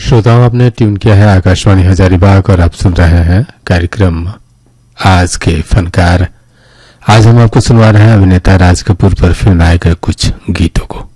श्रोताओं, आपने ट्यून किया है आकाशवाणी हजारीबाग और आप सुन रहे हैं कार्यक्रम आज के फनकार। आज हम आपको सुनवा रहे हैं अभिनेता राज कपूर पर फिल्माए गए कुछ गीतों को।